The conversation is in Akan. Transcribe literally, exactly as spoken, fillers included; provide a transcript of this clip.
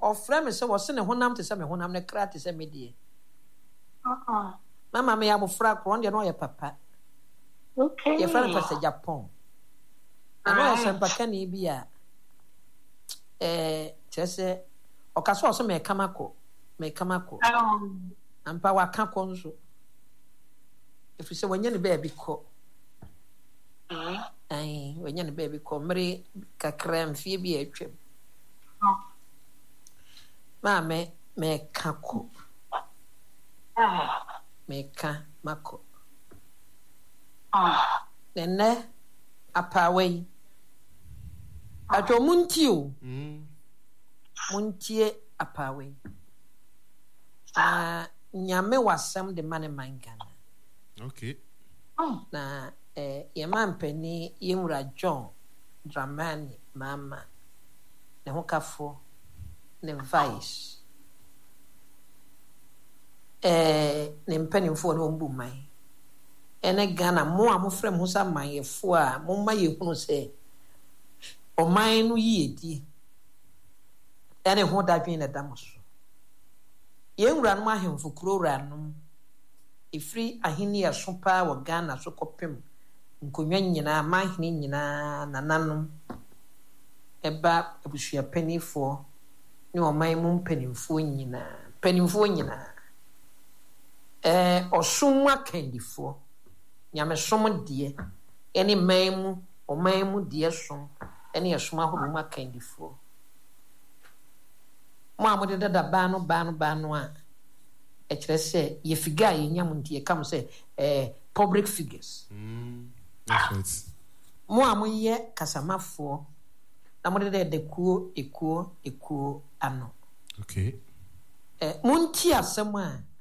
ofre me se wo se ne honam te se me honam ne kra te se me die uh-uh. mama me abofra kro nde no ye papa okay ye fra pese Japan ano ya sempa kani bi a eh chese okaso so me kamako me kamako um ampa waka ko nso if you say wanya ne ba bi ko ai wanya ne ba bi ko mre kakra mfie bi atwam ma me me kako ah me ka mako ah nene apawei ato muntio mm muntie apawei na nyame wasam de mane mangana okay na eh yema mpani yemura John Dramani mama ne hokafo ne vice eh ne mpanimfo ne ombu man ene Ghana mo a mo frem ho sa manyefo a mo ma ye hunu se o man no yiedi ene ho dadwen na damoso ye nwura no ahemfo kuro ranom ifri ahini ya sopa wa Ghana so kopem nkonwa nyina mahini nyina nananom eba abusua panifo ne o man mu mpanimfo nyina panimfo nyina eh osumwa kandifo nyame som de ene manmu o manmu de som ene yesoma hodo ma kandifo mo amode dada ba no ba no ba no a e kire se ye figa ye nyam ntie kam se eh public figures mm that's right mo amoye kasamafo na mo de de kuo ekuo ekuo ano okay eh munti asem a